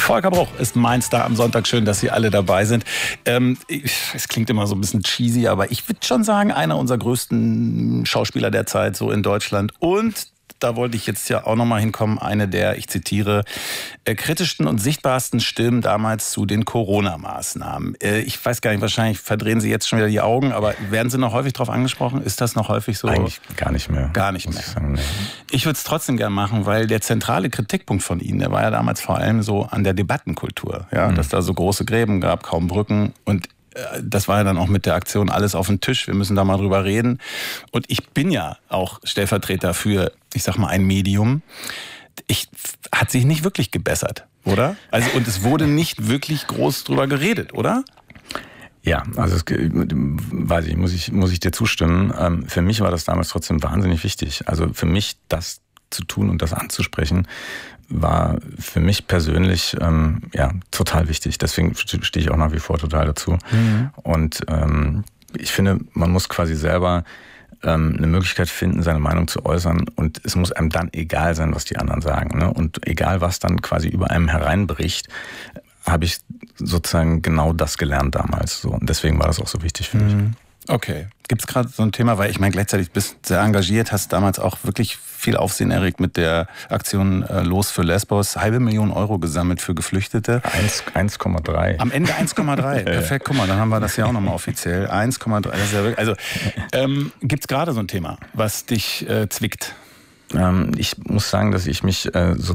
Volker Bruch ist mein Star am Sonntag. Schön, dass Sie alle dabei sind. Es klingt immer so ein bisschen cheesy, aber ich würde schon sagen, einer unserer größten Schauspieler der Zeit so in Deutschland. Und da wollte ich jetzt ja auch nochmal hinkommen, eine der, ich zitiere, kritischsten und sichtbarsten Stimmen damals zu den Corona-Maßnahmen. Ich weiß gar nicht, wahrscheinlich verdrehen Sie jetzt schon wieder die Augen, aber werden Sie noch häufig darauf angesprochen? Ist das noch häufig so? Eigentlich gar nicht mehr. Gar nicht mehr. Ich sagen, nee. Ich würde es trotzdem gerne machen, weil der zentrale Kritikpunkt von Ihnen, der war ja damals vor allem so an der Debattenkultur. Ja? Dass da so große Gräben gab, kaum Brücken und das war ja dann auch mit der Aktion Alles auf den Tisch. Wir müssen da mal drüber reden. Und ich bin ja auch Stellvertreter für, ich sag mal, ein Medium. Hat sich nicht wirklich gebessert, oder? Also, und es wurde nicht wirklich groß drüber geredet, oder? Ja, also weiß ich, muss ich dir zustimmen. Für mich war das damals trotzdem wahnsinnig wichtig. Also für mich das zu tun und das anzusprechen, war für mich persönlich total wichtig. Deswegen stehe ich auch nach wie vor total dazu. Mhm. Und ich finde, man muss quasi selber eine Möglichkeit finden, seine Meinung zu äußern. Und es muss einem dann egal sein, was die anderen sagen. Ne? Und egal, was dann quasi über einem hereinbricht, habe ich sozusagen genau das gelernt damals. So. Und deswegen war das auch so wichtig für mich. Okay. Gibt es gerade so ein Thema, weil ich meine, gleichzeitig bist du sehr engagiert, hast damals auch wirklich viel Aufsehen erregt mit der Aktion Los für Lesbos, 500.000 Euro gesammelt für Geflüchtete. 1,3. Am Ende 1,3. Perfekt, guck mal, dann haben wir das ja auch nochmal offiziell. 1,3. Das ist ja wirklich, also gibt es gerade so ein Thema, was dich zwickt? Ich muss sagen, dass ich mich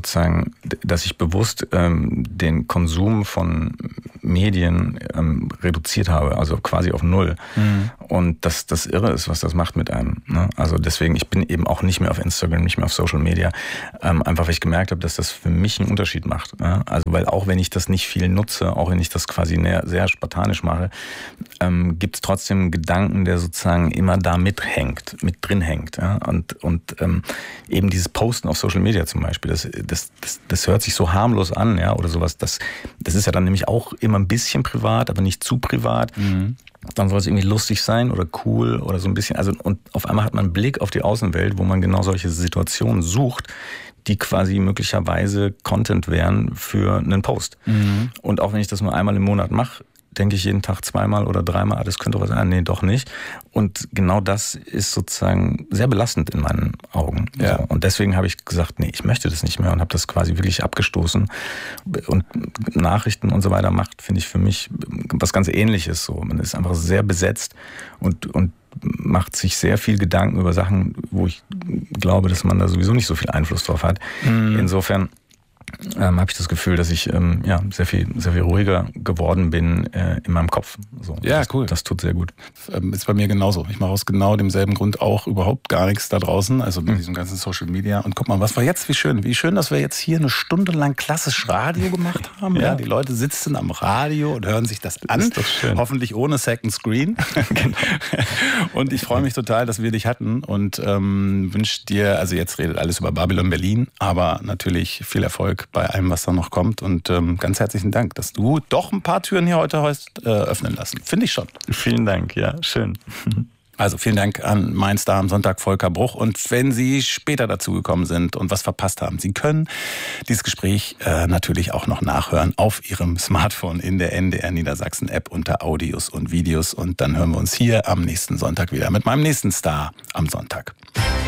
dass ich bewusst den Konsum von Medien reduziert habe, also quasi auf null. Mhm. Und dass das irre ist, was das macht mit einem. Ne? Also deswegen, ich bin eben auch nicht mehr auf Instagram, nicht mehr auf Social Media, einfach weil ich gemerkt habe, dass das für mich einen Unterschied macht. Ne? Also weil auch wenn ich das nicht viel nutze, auch wenn ich das quasi sehr spartanisch mache, gibt es trotzdem einen Gedanken, der sozusagen immer da mit drin hängt. Ja? Und eben dieses Posten auf Social Media zum Beispiel, das hört sich so harmlos an, ja, oder sowas. Das ist ja dann nämlich auch immer ein bisschen privat, aber nicht zu privat. Mhm. Dann soll es irgendwie lustig sein oder cool oder so ein bisschen. Also, und auf einmal hat man einen Blick auf die Außenwelt, wo man genau solche Situationen sucht, die quasi möglicherweise Content wären für einen Post. Mhm. Und auch wenn ich das nur einmal im Monat mache, denke ich jeden Tag zweimal oder dreimal, das könnte was sein. Nee, doch nicht. Und genau das ist sozusagen sehr belastend in meinen Augen. Ja. So. Und deswegen habe ich gesagt, nee, ich möchte das nicht mehr und habe das quasi wirklich abgestoßen. Und Nachrichten und so weiter macht, finde ich, für mich was ganz Ähnliches. So. Man ist einfach sehr besetzt und macht sich sehr viel Gedanken über Sachen, wo ich glaube, dass man da sowieso nicht so viel Einfluss drauf hat. Mhm. Insofern habe ich das Gefühl, dass ich sehr viel ruhiger geworden bin in meinem Kopf. So, ja, cool. Das tut sehr gut. Ist bei mir genauso. Ich mache aus genau demselben Grund auch überhaupt gar nichts da draußen, also mit diesem ganzen Social Media. Und guck mal, was war jetzt, wie schön, dass wir jetzt hier eine Stunde lang klassisch Radio gemacht haben. Ja. Die Leute sitzen am Radio und hören sich das an. Ist doch schön. Hoffentlich ohne Second Screen. Genau. Und ich freue mich total, dass wir dich hatten und wünsche dir, also jetzt redet alles über Babylon Berlin, aber natürlich viel Erfolg bei allem, was da noch kommt. Und ganz herzlichen Dank, dass du doch ein paar Türen hier heute hast öffnen lassen. Finde ich schon. Vielen Dank, ja, schön. Also vielen Dank an mein Star am Sonntag, Volker Bruch. Und wenn Sie später dazu gekommen sind und was verpasst haben, Sie können dieses Gespräch natürlich auch noch nachhören auf Ihrem Smartphone in der NDR Niedersachsen App unter Audios und Videos. Und dann hören wir uns hier am nächsten Sonntag wieder mit meinem nächsten Star am Sonntag.